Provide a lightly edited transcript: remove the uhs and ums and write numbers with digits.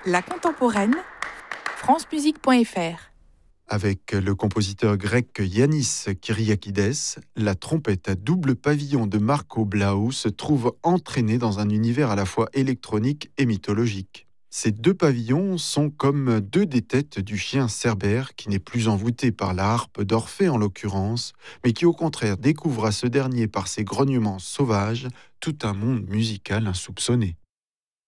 La contemporaine, francemusique.fr. Avec le compositeur grec Yannis Kyriakides, la trompette à double pavillon de Marco Blau se trouve entraînée dans un univers à la fois électronique et mythologique. Ces deux pavillons sont comme deux des têtes du chien Cerbère qui n'est plus envoûté par la harpe d'Orphée en l'occurrence, mais qui au contraire découvre à ce dernier par ses grognements sauvages tout un monde musical insoupçonné.